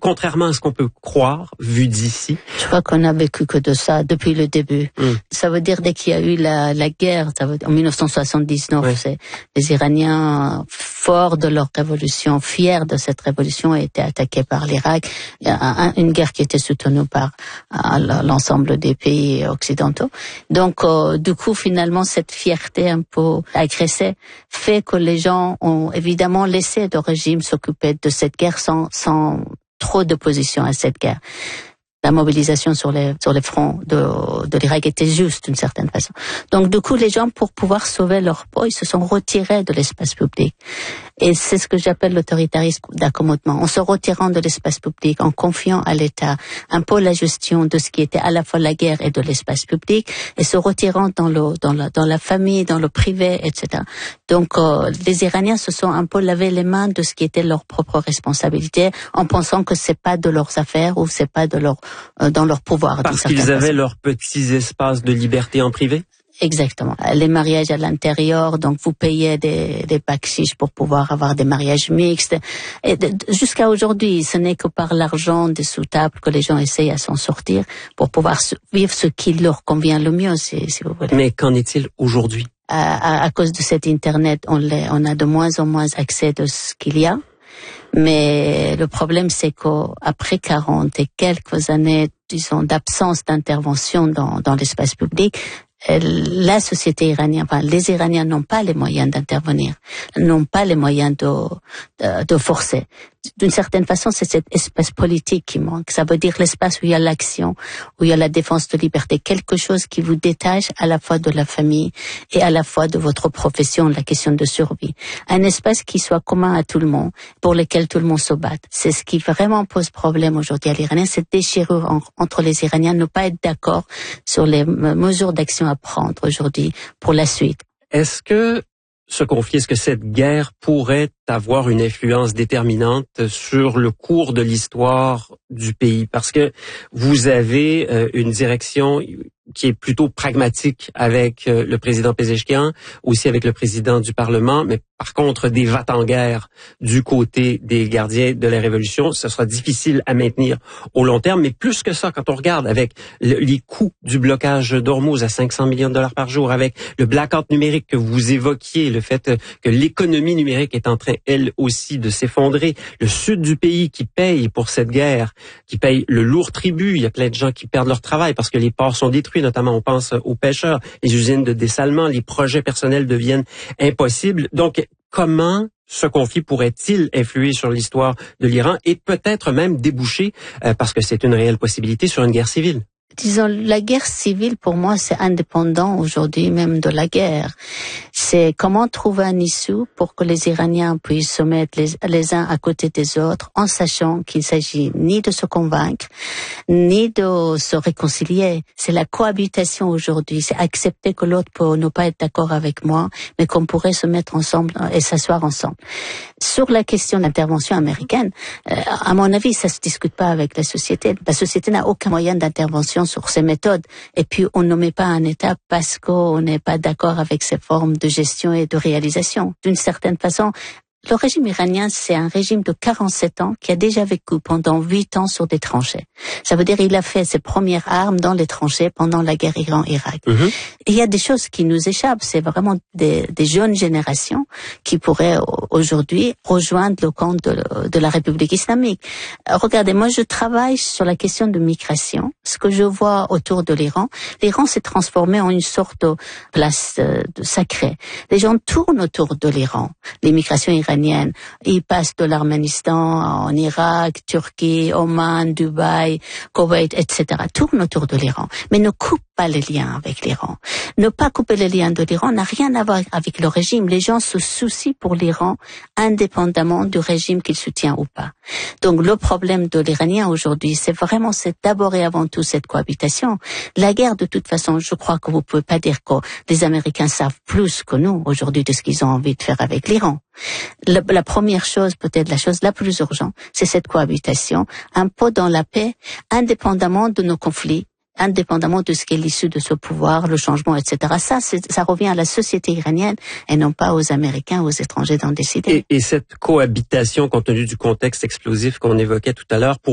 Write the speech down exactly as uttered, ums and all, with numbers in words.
contrairement à ce qu'on peut croire, vu d'ici? Je crois qu'on a vécu que de ça depuis le début. Mm. Ça veut dire dès qu'il y a eu la, la guerre, ça veut dire, en mille neuf cent soixante-dix-neuf, ouais. c'est, les Iraniens, forts de leur révolution, fiers de cette révolution, ont été attaqués par l'Irak. Un, une guerre qui était soutenue par euh, l'ensemble des pays occidentaux. Donc, euh, du coup, finalement, cette fierté un peu agressée fait que les gens ont évidemment laissé le régime s'occuper de cette guerre sans, sans trop d'opposition à cette guerre. La mobilisation sur les sur les fronts de de l'Irak était juste d'une certaine façon. Donc du coup, les gens, pour pouvoir sauver leur peau, ils se sont retirés de l'espace public. Et c'est ce que j'appelle l'autoritarisme d'accommodement. En se retirant de l'espace public, en confiant à l'État un peu la gestion de ce qui était à la fois la guerre et de l'espace public, et se retirant dans le dans la dans la famille, dans le privé, et cetera. Donc euh, les Iraniens se sont un peu lavé les mains de ce qui était leur propre responsabilité, en pensant que c'est pas de leurs affaires ou c'est pas de leur euh, dans leur pouvoir. Parce qu'ils avaient façon. leurs petits espaces de liberté en privé. Exactement. Les mariages à l'intérieur, donc vous payez des, des bakshish pour pouvoir avoir des mariages mixtes. Et de, jusqu'à aujourd'hui, ce n'est que par l'argent des sous-tables que les gens essayent à s'en sortir pour pouvoir vivre ce qui leur convient le mieux, si, si vous voulez. Mais qu'en est-il aujourd'hui? À, à, à cause de cet Internet, on, les, on a de moins en moins accès de ce qu'il y a. Mais le problème, c'est qu'après quarante et quelques années, disons, d'absence d'intervention dans, dans l'espace public, la société iranienne, enfin, les Iraniens n'ont pas les moyens d'intervenir, n'ont pas les moyens de, de, de forcer. D'une certaine façon, c'est cet espace politique qui manque. Ça veut dire l'espace où il y a l'action, où il y a la défense de liberté, quelque chose qui vous détache à la fois de la famille et à la fois de votre profession, la question de survie. Un espace qui soit commun à tout le monde, pour lequel tout le monde se batte. C'est ce qui vraiment pose problème aujourd'hui à l'Iranien, cette déchirure en, entre les Iraniens, ne pas être d'accord sur les mesures d'action à prendre aujourd'hui pour la suite. Est-ce que ce conflit, est-ce que cette guerre pourrait avoir une influence déterminante sur le cours de l'histoire du pays? Parce que vous avez euh, une direction qui est plutôt pragmatique avec euh, le président Pezeshkian, aussi avec le président du Parlement, mais par contre, des va-t-en-guerre du côté des gardiens de la Révolution, ce sera difficile à maintenir au long terme. Mais plus que ça, quand on regarde avec le, les coûts du blocage d'Ormuz à cinq cents millions de dollars par jour, avec le blackout numérique que vous évoquiez, le fait que l'économie numérique est en train, elle aussi, de s'effondrer, le sud du pays qui paye pour cette guerre, qui paye le lourd tribut, il y a plein de gens qui perdent leur travail parce que les ports sont détruits, notamment on pense aux pêcheurs, les usines de dessalement, les projets personnels deviennent impossibles. Donc, comment ce conflit pourrait-il influer sur l'histoire de l'Iran et peut-être même déboucher, euh, parce que c'est une réelle possibilité, sur une guerre civile? Disons, la guerre civile, pour moi, c'est indépendant aujourd'hui même de la guerre. C'est comment trouver un issue pour que les Iraniens puissent se mettre les, les uns à côté des autres, en sachant qu'il s'agit ni de se convaincre, ni de se réconcilier. C'est la cohabitation aujourd'hui. C'est accepter que l'autre peut ne pas être d'accord avec moi, mais qu'on pourrait se mettre ensemble et s'asseoir ensemble. Sur la question d'intervention américaine, euh, à mon avis, ça se discute pas avec la société. La société n'a aucun moyen d'intervention sur ces méthodes. Et puis, on ne met pas un État parce qu'on n'est pas d'accord avec ces formes de gestion et de réalisation. D'une certaine façon, le régime iranien, c'est un régime de quarante-sept ans qui a déjà vécu pendant huit ans sur des tranchées. Ça veut dire qu'il a fait ses premières armes dans les tranchées pendant la guerre Iran-Irak. Mmh. Il y a des choses qui nous échappent. C'est vraiment des, des jeunes générations qui pourraient aujourd'hui rejoindre le camp de, de la République islamique. Regardez, moi, je travaille sur la question de migration. Ce que je vois autour de l'Iran, l'Iran s'est transformé en une sorte de place de sacrée. Les gens tournent autour de l'Iran. L'immigration iranienne, ils passent de l'Arménistan en Irak, Turquie, Oman, Dubaï, Koweït, et cetera. Tournent autour de l'Iran, mais ne coupent pas les liens avec l'Iran. Ne pas couper les liens de l'Iran n'a rien à voir avec le régime. Les gens se soucient pour l'Iran indépendamment du régime qu'il soutient ou pas. Donc le problème de l'Iranien aujourd'hui, c'est vraiment, c'est d'abord et avant tout cette cohabitation. La guerre, de toute façon, je crois que vous pouvez pas dire que les Américains savent plus que nous aujourd'hui de ce qu'ils ont envie de faire avec l'Iran. La, la première chose, peut-être la chose la plus urgente, c'est cette cohabitation, un peu dans la paix, indépendamment de nos conflits, indépendamment de ce qui est l'issue de ce pouvoir, le changement, et cetera. Ça, c'est, ça revient à la société iranienne et non pas aux Américains ou aux étrangers d'en décider. Et, et cette cohabitation, compte tenu du contexte explosif qu'on évoquait tout à l'heure, pour